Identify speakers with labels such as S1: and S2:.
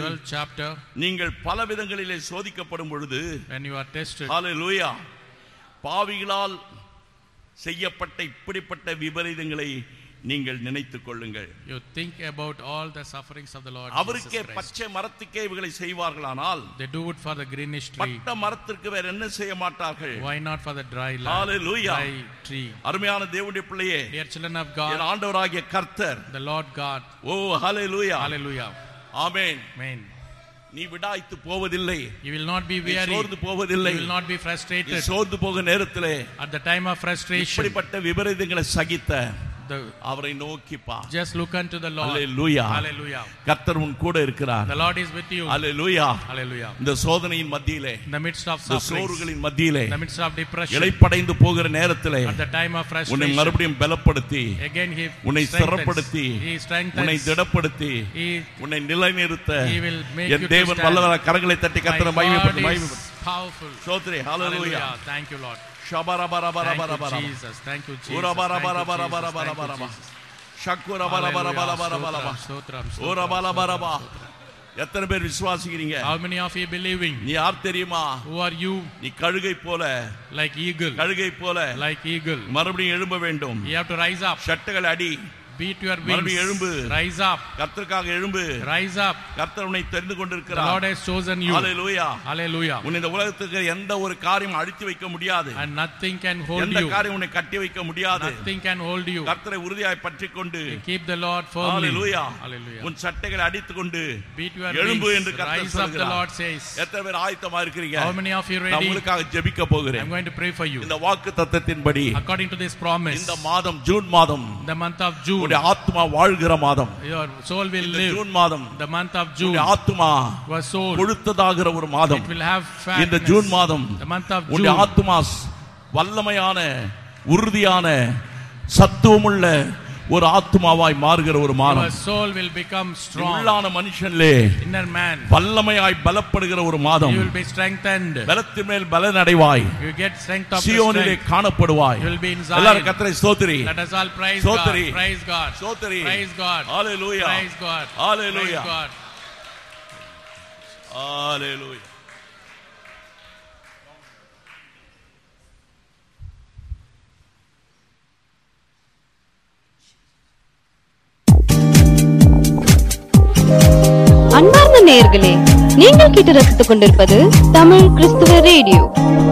S1: 12th chapter,
S2: நீங்கள் பல விதங்களிலே சோதிக்கப்படும் பொழுது,
S1: when you are tested,
S2: ஹalleluya, பாவிகளால் செய்யப்பட்ட இப்படிப்பட்ட விபரீதங்களை நீங்கள் நினைத்துக் கொள்ளுங்கள்.
S1: you think about all the sufferings of the Lord
S2: அவருக்கே
S1: Jesus Christ.
S2: பச்சை மரத்துக்கே இவைகளை செய்வார்களானால்,
S1: They do it for the greenish tree.
S2: பட்ட மரத்திற்கு வேற என்ன செய்ய மாட்டார்கள்?
S1: Why not for the dry land?
S2: Hallelujah.
S1: Dry tree.
S2: அருமையான தேவனுடைய பிள்ளையே,
S1: Dear children of
S2: N
S1: God,
S2: ஆண்டவராகிய கர்த்தர்,
S1: the Lord God,
S2: O hallelujah,
S1: hallelujah,
S2: amen,
S1: amen.
S2: நீ விடாய்த்து போவதில்லை,
S1: You will not be
S2: நீ
S1: weary,
S2: சோர்ந்து போவதில்லை,
S1: you will not be
S2: நீ
S1: frustrated.
S2: சோர்ந்து போக நேரத்திலே
S1: At the time of frustration,
S2: இப்படிப்பட்ட விபரீதங்களை சகித்த
S1: the-
S2: அவரை நோக்கி பா.
S1: just look unto the Lord.
S2: Hallelujah,
S1: Hallelujah.
S2: கர்த்தர் உன் கூட இருக்கிறார்.
S1: The Lord is with you.
S2: Hallelujah.
S1: Hallelujah.
S2: இந்த சோதனையின் மத்தியிலே,
S1: In the midst of
S2: இந்த
S1: suffering,
S2: சோர்வுகளின் மத்தியிலே,
S1: in the midst of depression,
S2: இளைப்படைந்து போகிற நேரத்திலே
S1: at the time of
S2: உன்னை
S1: frustration,
S2: மறுபடியும் பலப்படுத்தி,
S1: again He
S2: உன்னை
S1: strengthens.
S2: ஸ்திரப்படுத்தி,
S1: He
S2: உன்னை
S1: strengthens.
S2: திடப்படுத்தி,
S1: He
S2: உன்னை நிலைநிறுத்த
S1: He will make
S2: N
S1: you to
S2: தேவன்
S1: stand.
S2: வல்லவராக கரங்களை தட்டி
S1: My
S2: கர்த்தரை
S1: God
S2: மகிமைப்படுத்து,
S1: is
S2: மகிமைப்படுத்து.
S1: powerful.
S2: ஸ்தோத்திரம். ஹalleluya.
S1: Hallelujah. Thank you, Lord.
S2: ஷபரபரபரபரபர.
S1: Thank you, Jesus. Thank you, Jesus.
S2: உரபரபரபரபரபரபர. ஷக்குரபரபரபரபரபர. உரபரபரபர. எத்தனை பேர் விசுவாசிக்கிறீங்க?
S1: How many of you believing?
S2: நீ யார் தெரியுமா?
S1: Who are you?
S2: நீ கழுகை போல,
S1: Like eagle.
S2: கழுகை போல
S1: Like eagle.
S2: மறுபடியும் எழும்ப வேண்டும்.
S1: You have to rise up.
S2: சட்டுகள் அடி,
S1: Beat your
S2: மறுபடியும்
S1: wings.
S2: எழும்பு.
S1: Rise up.
S2: கர்த்தருக்காக எழும்பு.
S1: Rise up.
S2: கர்த்தர் உன்னை தெரிந்து
S1: The
S2: கொண்டிருக்கிறார்.
S1: Lord has chosen you.
S2: Hallelujah.
S1: Hallelujah.
S2: உன்னை இந்த உலகத்துக்கு எந்த ஒரு காரியம் அழித்து வைக்க முடியாது.
S1: And nothing can hold
S2: எந்த
S1: you.
S2: காரியம் உன்னை கட்டி வைக்க முடியாது.
S1: Nothing can hold you.
S2: கர்த்தரை உறுதியாய் பற்றிக்கொண்டு,
S1: Keep the Lord firmly.
S2: Hallelujah,
S1: Hallelujah.
S2: உன் சட்டைகளை அடித்துக்கொண்டு
S1: Beat your
S2: எழும்பு
S1: wings.
S2: என்று கர்த்தர்
S1: Rise up, the
S2: சொல்கிறார்.
S1: Lord says.
S2: எத்தனை பேர் ஆயத்தமா இருக்கிறீங்க?
S1: How many of you
S2: நான்
S1: ready?
S2: உங்களுக்காக ஜெபிக்க போகிறேன்.
S1: I'm going to pray for you.
S2: இந்த வாக்குத்தத்தத்தின்படி
S1: According to this promise,
S2: இந்த மாதம் ஜூன் மாதம்
S1: the month of June,
S2: உன்னுடைய ஆத்துமா வாழ்கிற மாதம்.
S1: your soul will
S2: இந்த
S1: live.
S2: ஜூன் மாதம்
S1: The month of June,
S2: உன்னுடைய ஆத்துமா
S1: your soul,
S2: கொழுத்ததாகிற ஒரு மாதம்.
S1: it will have
S2: இந்த
S1: fatness.
S2: ஜூன் மாதம்
S1: The month of
S2: உன்னுடைய
S1: June,
S2: ஆத்துமா வல்லமையான, உறுதியான, சத்துவமுள்ள ஒரு ஆத்துமாவாய் மாறுகிற ஒரு
S1: your
S2: மாதம்.
S1: soul will become strong.
S2: உள்ளான மனுஷன்லே
S1: Inner man,
S2: வல்லமையாய் பலப்படுகிற ஒரு மாதம்.
S1: you will be strengthened.
S2: பலத்தின் மேல் பலன் அடைவாய்.
S1: You get strength of the
S2: சியோனிலே
S1: strength.
S2: காணப்படுவாய்.
S1: You will be in Zion.
S2: எல்லாரும் கர்த்தரை ஸ்தோத்திரி.
S1: Let us all praise
S2: ஸ்தோத்திரி.
S1: God. Praise God.
S2: ஸ்தோத்திரி.
S1: Praise God.
S2: ஹalleluya.
S1: Praise God.
S2: ஹalleluya.
S1: Praise God.
S2: ஹalleluya.
S3: அன்பார்ந்த நேயர்களே, நீங்கள் கேட்டு ரசித்துக் கொண்டிருப்பது தமிழ் கிறிஸ்துவ ரேடியோ.